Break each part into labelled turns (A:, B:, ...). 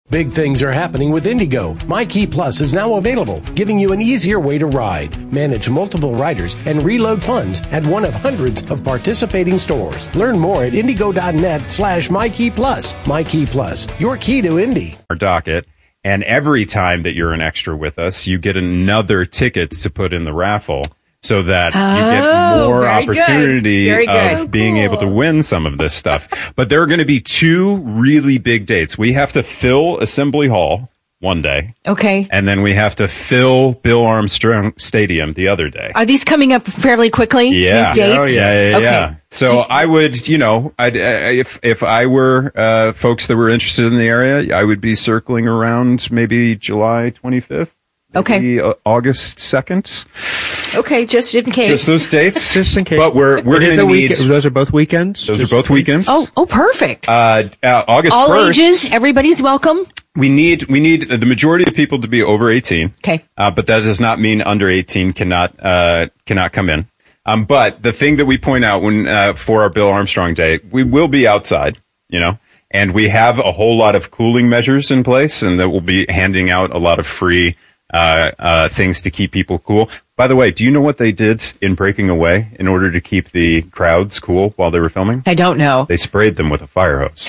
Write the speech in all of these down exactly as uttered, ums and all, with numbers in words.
A: Big things are happening with Indigo. MyKey Plus is now available, giving you an easier way to ride, manage multiple riders, and reload funds at one of hundreds of participating stores. Learn more at indigo.net slash MyKey Plus. MyKey Plus, your key to Indy.
B: Our docket, and every time that you're an extra with us, you get another ticket to put in the raffle, so that
C: oh,
B: you get more opportunity
C: good. Good.
B: of being
C: cool.
B: able to win some of this stuff. But there are going to be two really big dates. We have to fill Assembly Hall one day.
C: Okay.
B: And then we have to fill Bill Armstrong Stadium the other day.
C: Are these coming up fairly quickly?
B: Yeah.
C: These dates?
B: Oh, yeah, yeah,
C: okay.
B: yeah. So I would, you know, I'd, uh, if if I were uh, folks that were interested in the area, I would be circling around maybe July twenty-fifth.
C: Okay.
B: Uh, August second.
C: Okay, just in case.
B: Just those dates.
D: Just in case.
B: But we're we're going to need.
D: Week- those are both weekends.
B: Those
D: just
B: are both weekends.
C: Oh, oh, perfect.
B: Uh, uh, August
C: All
B: first.
C: ages, everybody's welcome.
B: We need we need the majority of people to be over eighteen.
C: Okay.
B: Uh, but that does not mean under eighteen cannot uh, cannot come in. Um, but the thing that we point out when uh, for our Bill Armstrong Day, we will be outside. You know. And we have a whole lot of cooling measures in place, and that we'll be handing out a lot of free uh, uh, things to keep people cool. By the way, do you know what they did in Breaking Away in order to keep the crowds cool while they were filming?
C: I don't know.
B: They sprayed them with a fire hose.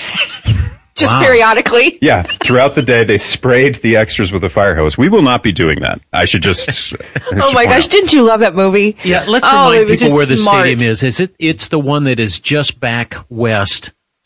C: Just
D: wow.
C: periodically?
B: Yeah, throughout the day, they sprayed the extras with a fire hose. We will not be doing that. I should just...
C: Oh my gosh, didn't you love that movie?
E: Yeah, let's
C: oh,
E: remind people where the
C: smart.
E: stadium is. Is it? It's the one that is just back west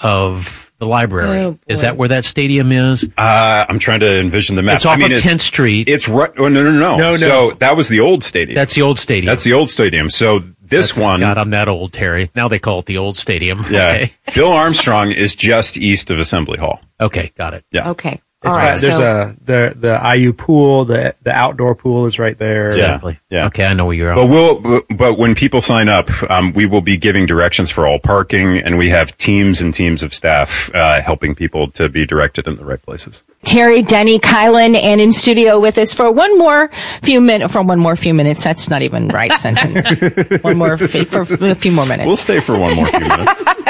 E: of the library.
C: Oh,
E: is that where that stadium is?
B: Uh, I'm trying to envision the map.
E: It's off
B: I mean,
E: of
B: it's,
E: tenth Street.
B: It's right... Oh, no, no, no.
D: No, no.
B: So that was the old stadium.
E: That's the old stadium.
B: That's the old stadium. So this
E: That's,
B: one...
E: God, I'm that old, Terry. Now they call it the old stadium.
B: Yeah.
E: Okay.
B: Bill Armstrong is just east of Assembly Hall.
E: Okay, got it.
B: Yeah.
C: Okay.
D: It's
C: All right.
D: right. There's
C: so,
D: a the the I U pool, the the outdoor pool is right there.
E: Exactly.
B: Yeah.
E: Okay, I know where you're at.
B: But we'll, but when people sign up, um, we will be giving directions for all parking, and we have teams and teams of staff uh, helping people to be directed in the right places.
C: Terry, Denny, Kylan, and in studio with us for one more few minutes. For one more few minutes. That's not even right sentence. One more f- for a few more minutes.
B: We'll stay for one more few minutes.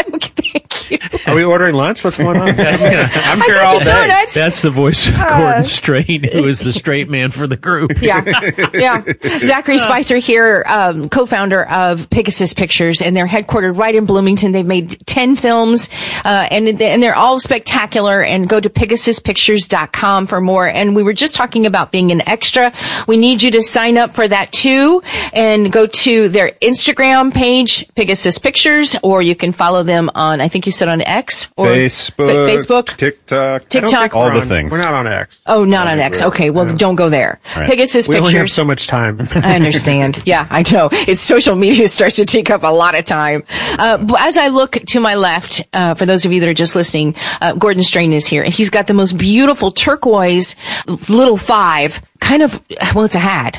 C: Thank you.
D: Are we ordering lunch? What's going on?
E: I'm
C: I
E: here
C: got
E: all
C: you
E: day.
C: donuts.
E: That's the voice of
C: Uh,
E: Gordon Strain, who is the straight man for the group.
C: Yeah, yeah. Zachary Spicer here, um, co-founder of Pegasus Pictures, and they're headquartered right in Bloomington. They've made ten films, uh, and and they're all spectacular. And go to pegasus pictures dot com for more. And we were just talking about being an extra. We need you to sign up for that too, and go to their Instagram page, Pegasus Pictures, or you can follow them on, I think you said on X or
B: Facebook,
C: F- Facebook,
B: TikTok,
C: TikTok.
B: all the
D: on,
B: things.
D: We're not on X.
C: Oh, not on X. Okay, well, don't go there.
B: Right.
C: Pegasus
D: We
C: Pictures.
D: only have so much time.
C: I understand. Yeah, I know. It's social media starts to take up a lot of time. Uh, but as I look to my left, uh, for those of you that are just listening, uh, Gordon Strain is here. He's got the most beautiful turquoise little five. Kind of, well, it's a hat.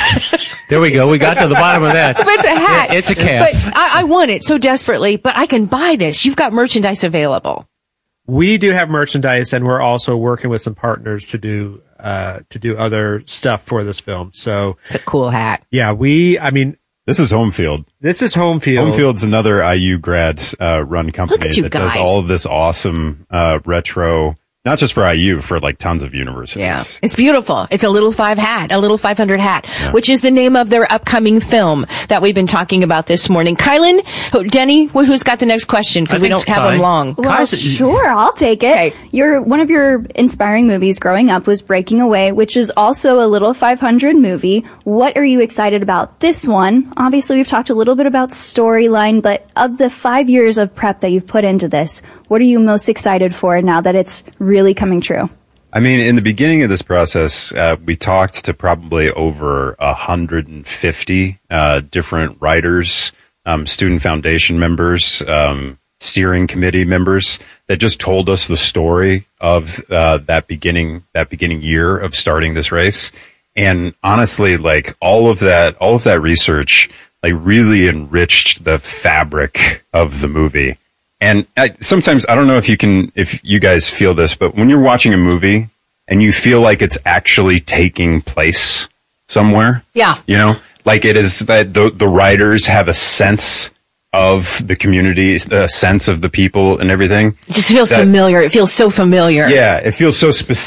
E: There we go. We got to the bottom of that.
C: But it's a hat.
E: It's a cap.
C: But I, I want it so desperately, but I can buy this. You've got merchandise available.
D: We do have merchandise, and we're also working with some partners to do uh, to do other stuff for this film. So
C: It's a cool hat.
D: yeah, we. I mean,
B: This is Homefield.
D: this is home field.
B: Homefield's another I U grad uh, run company
C: Look at you
B: that
C: guys.
B: does all of this awesome uh, retro, not just for I U, for like tons of universities.
C: Yeah. It's beautiful. It's a little five hat, a little five hundred hat, which is the name of their upcoming film that we've been talking about this morning. Kylan, who- Denny, who- who's got the next question? Because
E: I
C: we
E: think
C: don't have
E: Kai.
C: them long.
F: Well,
E: Kai's-
F: sure, I'll take it.
C: Okay.
F: Your one of your inspiring movies growing up was Breaking Away, which is also a little five hundred movie. What are you excited about this one? Obviously, we've talked a little bit about storyline, but of the five years of prep that you've put into this, what are you most excited for now that it's really coming true?
B: I mean, in the beginning of this process, uh, we talked to probably over one hundred fifty uh, different writers, um, student foundation members, um, steering committee members that just told us the story of uh, that beginning that beginning year of starting this race. And honestly, like all of that, all of that research, like really enriched the fabric of the movie. And I, sometimes I don't know if you can, if you guys feel this, but when you're watching a movie and you feel like it's actually taking place somewhere,
C: Yeah.
B: you know, like it is that the the writers have a sense of the community, a sense of the people and everything.
C: It just feels
B: That-
C: familiar. It feels so familiar.
B: Yeah, it feels so specific.